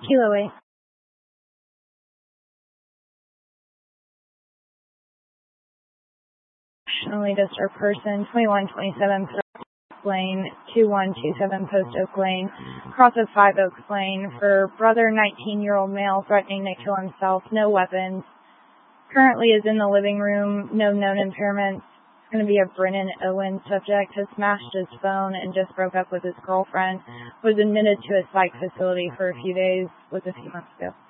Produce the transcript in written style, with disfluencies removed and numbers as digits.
Kilo 8. Nationally disturbed person, 2127 Oak Lane, 2127 Post Oak Lane, cross of 5 Oaks Lane, for brother 19-year-old male threatening to kill himself, no weapons. Currently is in the living room, no known impairments. It's going to be a Brennan Owen subject, has smashed his phone and just broke up with his girlfriend, was admitted to a psych facility for a few days, was a few months ago.